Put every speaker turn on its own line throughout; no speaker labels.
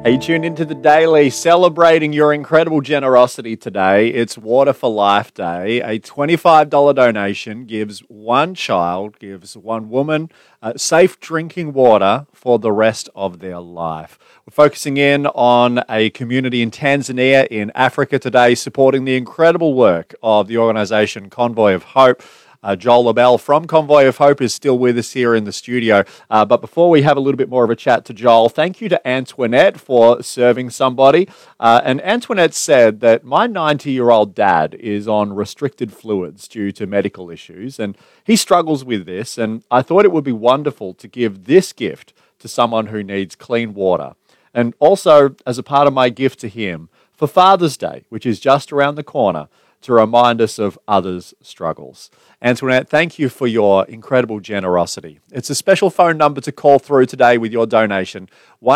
Hey, you tuned into the Daily, celebrating your incredible generosity today. It's Water for Life Day. A $25 donation gives one child, gives one woman, safe drinking water for the rest of their life. We're focusing in on a community in Tanzania, in Africa today, supporting the incredible work of the organisation Convoy of Hope. Joel Labelle from Convoy of Hope is still with us here in the studio. But before we have a little bit more of a chat to Joel, thank you to Antoinette for serving somebody. And Antoinette said that my 90-year-old dad is on restricted fluids due to medical issues, and he struggles with this. And I thought it would be wonderful to give this gift to someone who needs clean water. And also, as a part of my gift to him, for Father's Day, which is just around the corner, to remind us of others' struggles. Antoinette, thank you for your incredible generosity. It's a special phone number to call through today with your donation,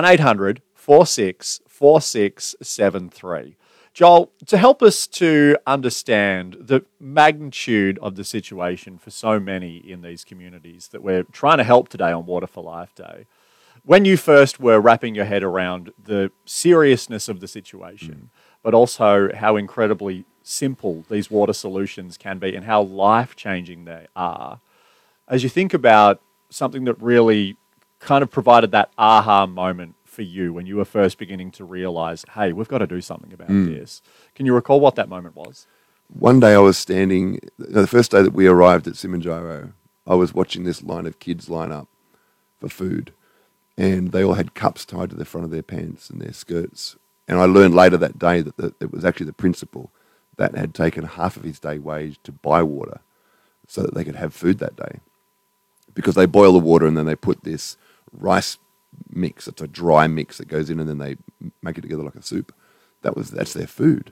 1-800-464673. Joel, to help us to understand the magnitude of the situation for so many in these communities that we're trying to help today on Water for Life Day, when you first were wrapping your head around the seriousness of the situation, but also how incredibly simple these water solutions can be and how life-changing they are, as you think about something that really kind of provided that aha moment for you when you were first beginning to realize, hey, we've got to do something about this. Can you recall what that moment was?
One day I was standing, the first day that we arrived at Simanjaro, I was watching this line of kids line up for food, and they all had cups tied to the front of their pants and their skirts. And I learned later that day that it was actually the principal that had taken half of his day wage to buy water so that they could have food that day. Because they boil the water and then they put this rice mix, it's a dry mix that goes in, and then they make it together like a soup. That's their food.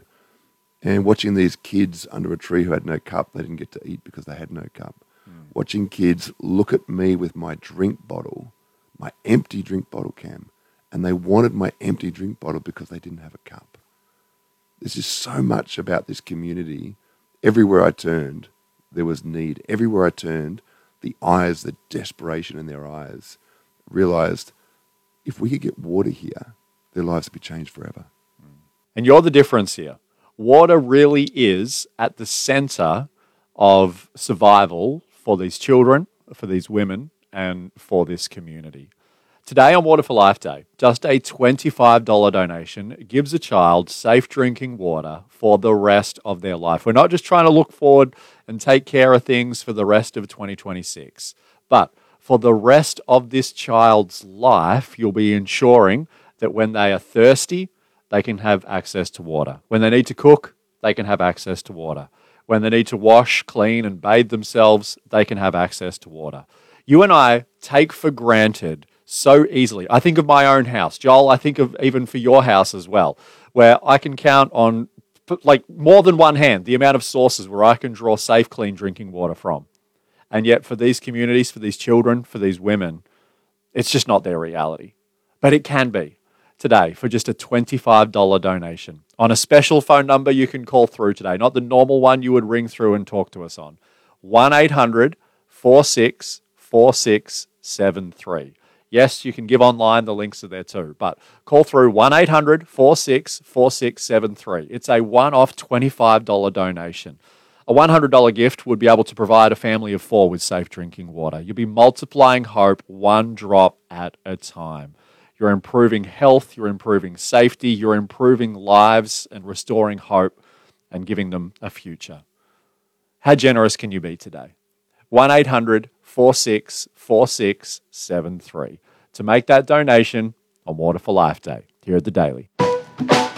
And watching these kids under a tree who had no cup, they didn't get to eat because they had no cup. Watching kids look at me with my drink bottle, my empty drink bottle, Cam, and they wanted my empty drink bottle because they didn't have a cup. There's just so much about this community. Everywhere I turned, there was need. Everywhere I turned, the eyes, the desperation in their eyes, realized if we could get water here, their lives would be changed forever.
And you're the difference here. Water really is at the center of survival for these children, for these women, and for this community. Today on Water for Life Day, just a $25 donation gives a child safe drinking water for the rest of their life. We're not just trying to look forward and take care of things for the rest of 2026, but for the rest of this child's life, you'll be ensuring that when they are thirsty, they can have access to water. When they need to cook, they can have access to water. When they need to wash, clean, and bathe themselves, they can have access to water. You and I take for granted so easily. I think of my own house. Joel, I think of even for your house as well, where I can count on like more than one hand the amount of sources where I can draw safe, clean drinking water from. And yet for these communities, for these children, for these women, it's just not their reality. But it can be today for just a $25 donation on a special phone number you can call through today, not the normal one you would ring through and talk to us on. 1-800-464673. Yes, you can give online. The links are there too. But call through 1-800-464673. It's a one-off $25 donation. A $100 gift would be able to provide a family of 4 with safe drinking water. You'll be multiplying hope one drop at a time. You're improving health, you're improving safety, you're improving lives and restoring hope and giving them a future. How generous can you be today? 1-800-464673 to make that donation on Water for Life Day here at the Daily.